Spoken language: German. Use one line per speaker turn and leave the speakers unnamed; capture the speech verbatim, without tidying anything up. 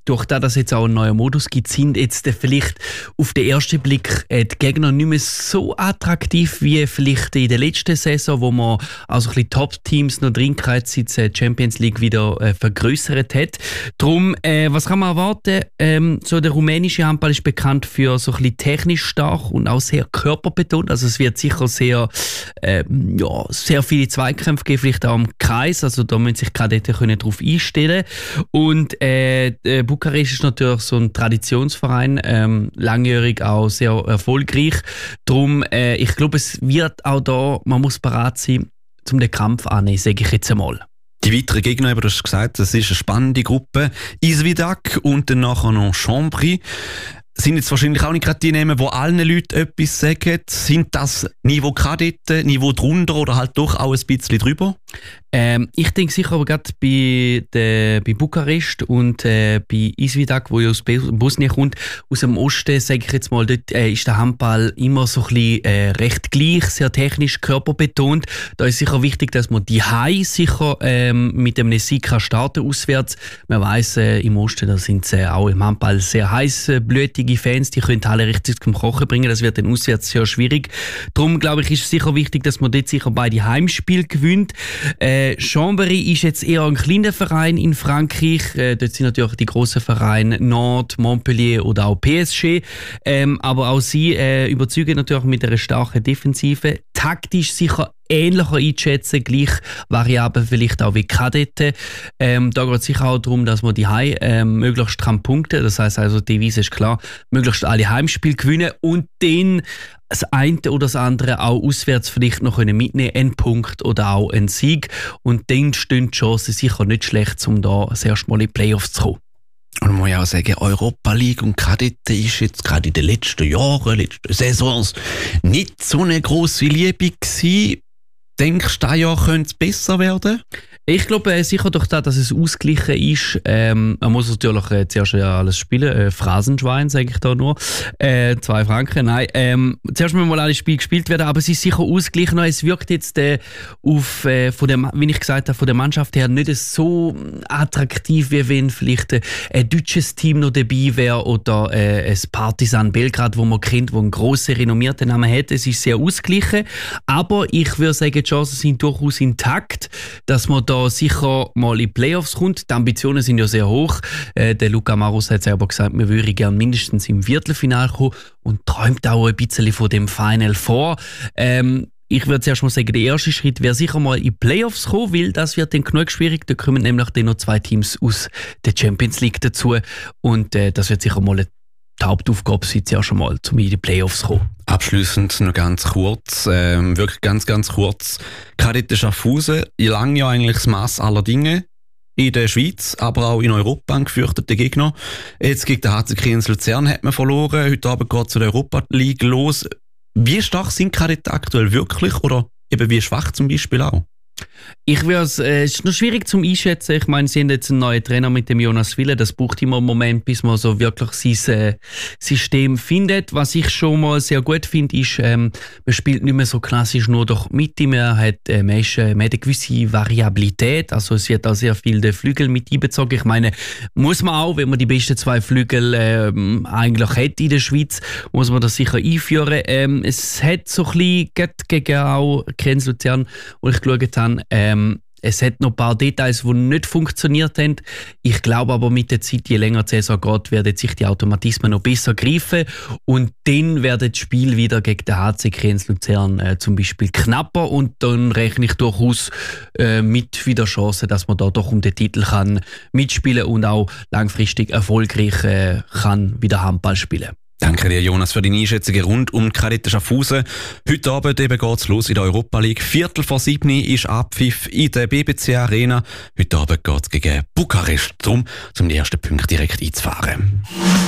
durch das, dass es jetzt auch einen neuen Modus gibt, sind jetzt vielleicht auf den ersten Blick äh, die Gegner nicht mehr so attraktiv wie vielleicht in der letzten Saison, wo man also ein bisschen Top-Teams noch drin gehabt, seit die Champions League wieder äh, vergrößert hat. Darum, äh, was kann man erwarten? Ähm, so der rumänische Handball ist bekannt für so ein bisschen technisch stark und auch sehr körperbetont. Also es wird sicher sehr, äh, ja, sehr viele Zweikämpfe geben, vielleicht auch im Kreis. Also da müssen sich Kadetten können darauf einstellen. Und äh, Bukarest ist natürlich so ein Traditionsverein, ähm, langjährig auch sehr erfolgreich. Darum, äh, ich glaube, es wird auch da, man muss bereit sein, um den Kampf anzunehmen, sage ich jetzt einmal.
Die weiteren Gegner, du hast gesagt, das ist eine spannende Gruppe. Izvidak und dann nachher noch Chambry. Sind jetzt wahrscheinlich auch nicht gerade die Namen, wo allen Leuten etwas sagen. Sind das Niveau Kadetten, Niveau drunter oder halt doch auch ein bisschen drüber?
Ähm, ich denke sicher aber gerade bei, der, bei Bukarest und äh, bei Izvidak, wo ja aus Bosnien kommt, aus dem Osten, sage ich jetzt mal, dort äh, ist der Handball immer so ein bisschen äh, recht gleich, sehr technisch, körperbetont. Da ist sicher wichtig, dass man die Hai sicher ähm, mit einem Sieg kann starten auswärts. Man weiss, äh, im Osten, da sind äh, auch im Handball sehr heißblütige Fans, die können alle richtig zum Kochen bringen. Das wird dann auswärts sehr schwierig. Darum, glaube ich, ist es sicher wichtig, dass man dort sicher beide Heimspiele gewinnt. Äh, Chambéry ist jetzt eher ein kleiner Verein in Frankreich. Äh, dort sind natürlich die grossen Vereine Nantes, Montpellier oder auch P S G. Ähm, aber auch sie äh, überzeugen natürlich mit einer starken Defensive. Taktisch sicher ähnlicher einschätzen, gleich Variablen vielleicht auch wie Kadetten. Ähm, da geht es sicher auch darum, dass man die Heim ähm, möglichst kann punkten. Das heisst also, die Devise ist klar, möglichst alle Heimspiele gewinnen und dann das eine oder das andere auch auswärts vielleicht noch mitnehmen, einen Punkt oder auch einen Sieg. Und dann stehen die Chancen sicher nicht schlecht, um da das erste Mal in die Playoffs zu kommen.
Und man muss ja auch sagen, Europa League und Kadetten ist jetzt gerade in den letzten Jahren, letzten Saisons nicht so eine grosse Liebe gewesen. Denkst du, dieses Jahr könnte es besser werden?
Ich glaube äh, sicher durch das, dass es ausgeglichen ist. Ähm, man muss natürlich äh, zuerst ja alles spielen. Äh, Phrasenschwein, sage ich da nur. Äh, zwei Franken, nein. Ähm, zuerst müssen mal alle Spiele gespielt werden, aber es ist sicher ausgeglichen. Es wirkt jetzt äh, auf, äh, von der, wie ich gesagt habe, von der Mannschaft her nicht so attraktiv, wie wenn vielleicht äh, ein deutsches Team noch dabei wäre oder äh, ein Partizan Belgrad, wo man kennt, wo einen grossen, renommierten Namen hat. Es ist sehr ausgeglichen, aber ich würde sagen, die Chancen sind durchaus intakt, dass man da sicher mal in die Playoffs kommt. Die Ambitionen sind ja sehr hoch. Äh, der Luka Maros hat selber gesagt, wir würden gerne mindestens im Viertelfinale kommen und träumt auch ein bisschen von dem Final Four. Ähm, ich würde zuerst mal sagen, der erste Schritt wäre sicher mal in die Playoffs kommen, weil das wird dann genug schwierig. Da kommen nämlich dann noch zwei Teams aus der Champions League dazu und äh, das wird sicher mal die Hauptaufgabe sein, ja schon mal, um in die Playoffs zu kommen.
Abschliessend noch ganz kurz, ähm, wirklich ganz, ganz kurz. Kadetten Schaffhausen, lange ja eigentlich das Mass aller Dinge in der Schweiz, aber auch in Europa ein gefürchteter Gegner. Jetzt gegen den H C Kriens Luzern hat man verloren, heute Abend geht es zu der Europa League los. Wie stark sind Kadetten aktuell wirklich oder eben wie schwach zum Beispiel auch?
Ich würde es äh, ist noch schwierig zum Einschätzen. Ich meine, sie haben jetzt einen neuen Trainer mit dem Jonas Wille. Das braucht immer einen Moment, bis man so wirklich sein äh, System findet. Was ich schon mal sehr gut finde, ist, ähm, man spielt nicht mehr so klassisch nur durch Mitte. Man hat, äh, man, ist, äh, man hat eine gewisse Variabilität. Also es wird auch sehr viel der Flügel mit einbezogen. Ich meine, muss man auch, wenn man die besten zwei Flügel äh, eigentlich hat in der Schweiz, muss man das sicher einführen. Ähm, es hat so ein bisschen gegen auch Kriens Luzern, wo ich geschaut habe, Ähm, es hat noch ein paar Details, die nicht funktioniert haben. Ich glaube aber, mit der Zeit, je länger die Saison geht, werden sich die Automatismen noch besser greifen und dann werden das Spiel wieder gegen den H C Kriens Luzern äh, zum Beispiel knapper und dann rechne ich durchaus äh, mit wieder Chancen, dass man da doch um den Titel kann mitspielen und auch langfristig erfolgreich äh, kann wieder Handball spielen.
Danke dir, Jonas, für deine Einschätzungen rund um Kadetten Schaffhausen. Heute Abend eben geht's los in der Europa League. Viertel vor sieben ist Abpfiff in der B B C Arena. Heute Abend geht's gegen Bukarest. Darum, um die ersten Punkte direkt einzufahren.